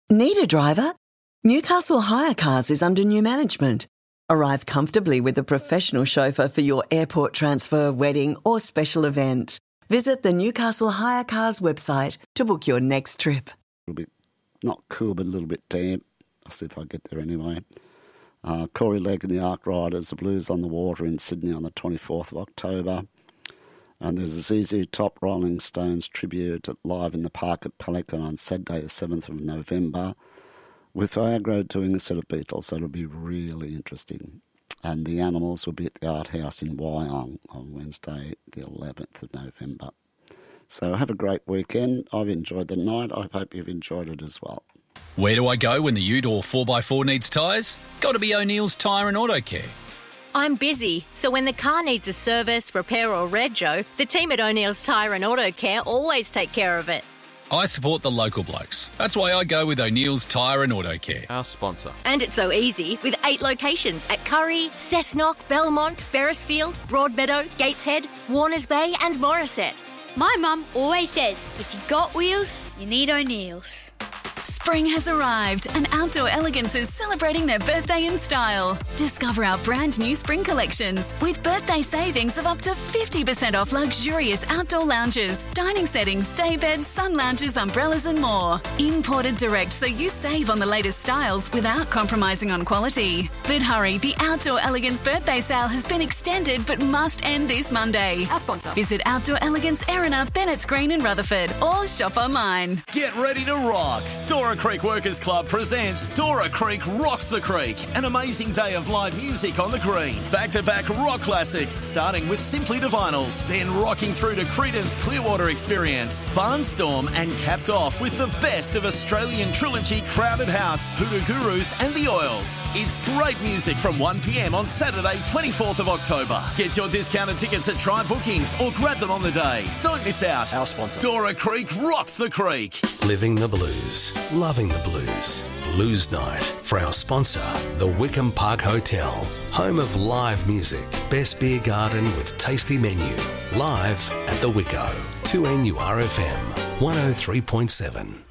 Need a driver? Newcastle Hire Cars is under new management. Arrive comfortably with a professional chauffeur for your airport transfer, wedding or special event. Visit the Newcastle Hire Cars website to book your next trip. A little bit, not cool, but a little bit damp. I'll see if I get there anyway. Corey Legg and the Ark Riders, the Blues on the Water in Sydney on the 24th of October. And there's a ZZ Top Rolling Stones tribute live in the park at Pelican on Saturday the 7th of November, with Viagra doing a set of Beatles. So it'll be really interesting. And the Animals will be at the Art House in Wyong on Wednesday the 11th of November. So have a great weekend. I've enjoyed the night. I hope you've enjoyed it as well. Where do I go when the ute or 4x4 needs tyres? Got to be O'Neill's Tyre and Auto Care. I'm busy, so when the car needs a service, repair or rego, the team at O'Neill's Tyre and Auto Care always take care of it. I support the local blokes. That's why I go with O'Neill's Tyre and Auto Care. Our sponsor. And it's so easy with 8 locations at Curry, Cessnock, Belmont, Beresfield, Broadmeadow, Gateshead, Warners Bay and Morisset. My mum always says, if you got wheels, you need O'Neill's. Spring has arrived and Outdoor Elegance is celebrating their birthday in style. Discover our brand new spring collections with birthday savings of up to 50% off luxurious outdoor lounges, dining settings, day beds, sun lounges, umbrellas and more. Imported direct so you save on the latest styles without compromising on quality. But hurry, the Outdoor Elegance birthday sale has been extended but must end this Monday. Our sponsor. Visit Outdoor Elegance Erina, Bennett's Green in Rutherford or shop online. Get ready to rock. Dora Creek Workers Club presents Dora Creek Rocks the Creek, an amazing day of live music on the green. Back-to-back rock classics, starting with Simply the Vinyls, then rocking through to Creedence Clearwater Experience, Barnstorm, and capped off with the best of Australian trilogy Crowded House, Hoodoo Gurus, and The Oils. It's great music from 1 p.m. on Saturday, 24th of October. Get your discounted tickets at Try Bookings or grab them on the day. Don't miss out. Our sponsor. Dora Creek Rocks the Creek. Living the blues, loving the blues. Blues Night for our sponsor, the Wickham Park Hotel, home of live music, best beer garden with tasty menu. Live at the Wicko, 2NURFM, 103.7.